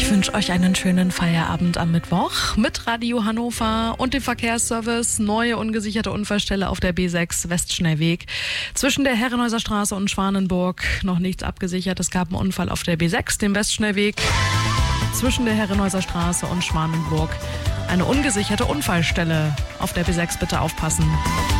Ich wünsche euch einen schönen Feierabend am Mittwoch mit Radio Hannover und dem Verkehrsservice. Neue ungesicherte Unfallstelle auf der B6 Westschnellweg. Zwischen der Herrenhäuser Straße und Schwanenburg noch nichts abgesichert. Es gab einen Unfall auf der B6, dem Westschnellweg. Zwischen der Herrenhäuser Straße und Schwanenburg eine ungesicherte Unfallstelle auf der B6. Bitte aufpassen.